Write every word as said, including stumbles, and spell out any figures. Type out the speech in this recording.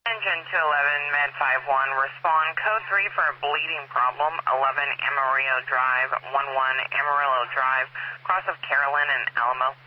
Engine two eleven, Med five one, respond code three for a bleeding problem, eleven Amarillo Drive, one one Amarillo Drive, cross of Carolyn and Alamo.